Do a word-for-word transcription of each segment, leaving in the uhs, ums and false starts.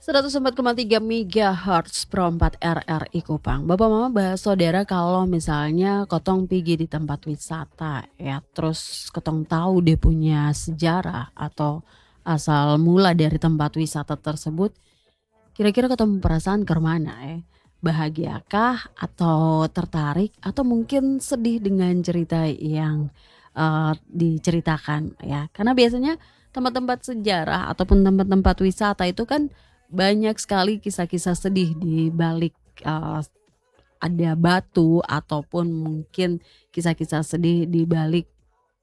seratus empat koma tiga megahertz Pro empat R R I Kupang. Bapak Mama bahas saudara kalau misalnya kotong pergi di tempat wisata ya, terus kotong tahu dia punya sejarah atau asal mula dari tempat wisata tersebut, kira-kira kotong perasaan ke mana ya? Bahagiakah atau tertarik atau mungkin sedih dengan cerita yang eh, diceritakan ya? Karena biasanya tempat-tempat sejarah ataupun tempat-tempat wisata itu kan banyak sekali kisah-kisah sedih di balik eh, ada batu ataupun mungkin kisah-kisah sedih di balik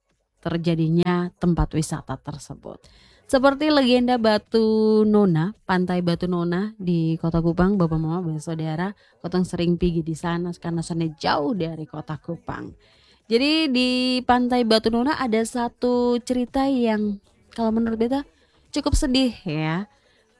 terjadinya tempat wisata tersebut. Seperti legenda Batu Nona, Pantai Batu Nona di Kota Kupang, Bapak Mama bersaudara, kotong sering pergi di sana karena sana jauh dari Kota Kupang. Jadi di Pantai Batu Nona ada satu cerita yang kalau menurut beta cukup sedih ya.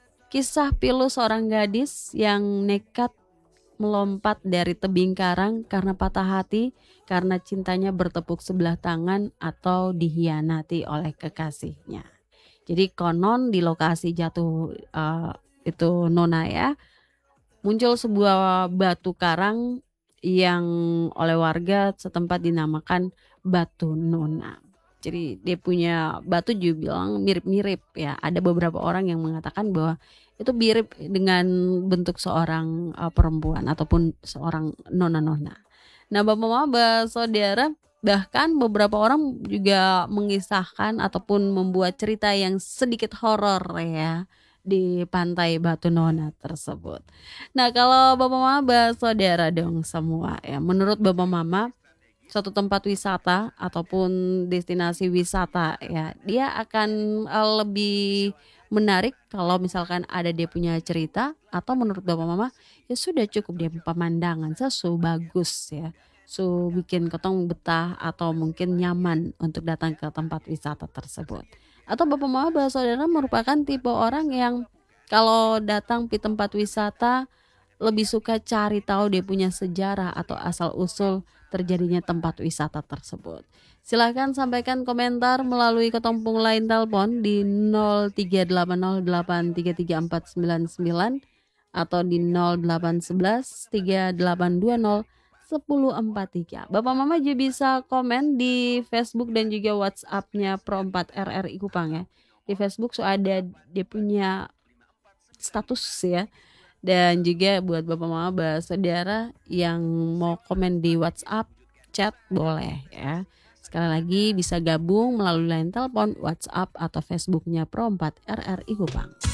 Kisah pilu seorang gadis yang nekat melompat dari tebing karang karena patah hati karena cintanya bertepuk sebelah tangan atau dihianati oleh kekasihnya. Jadi konon di lokasi jatuh uh, itu Nona ya, muncul sebuah batu karang yang oleh warga setempat dinamakan Batu Nona. Jadi dia punya batu juga bilang mirip-mirip ya. Ada beberapa orang yang mengatakan bahwa itu mirip dengan bentuk seorang uh, perempuan ataupun seorang nona-nona. Nah, Bapak Mama saudara, bahkan beberapa orang juga mengisahkan ataupun membuat cerita yang sedikit horor ya di Pantai Batu Nona tersebut. Nah, kalau Bapak Mama saudara dong semua ya, menurut Bapak Mama suatu tempat wisata ataupun destinasi wisata ya, dia akan uh, lebih menarik kalau misalkan ada dia punya cerita, atau menurut Bapak Mama ya sudah cukup dia pemandangan sesu bagus ya, so bikin ketong betah atau mungkin nyaman untuk datang ke tempat wisata tersebut. Atau Bapak Mama bahas saudara merupakan tipe orang yang kalau datang di tempat wisata lebih suka cari tahu dia punya sejarah atau asal usul terjadinya tempat wisata tersebut. Silahkan sampaikan komentar melalui ketompung line telepon di nol tiga delapan nol delapan tiga tiga empat sembilan sembilan atau di nol delapan satu satu tiga delapan dua nol satu nol empat tiga. Bapak Mama juga bisa komen di Facebook dan juga WhatsApp-nya Pro empat R R I Kupang ya. Di Facebook so ada dia punya status ya. Dan juga buat Bapak Mama saudara yang mau komen di WhatsApp, chat boleh ya. Sekali lagi bisa gabung melalui line telepon, WhatsApp atau Facebooknya Pro empat R R I Kupang.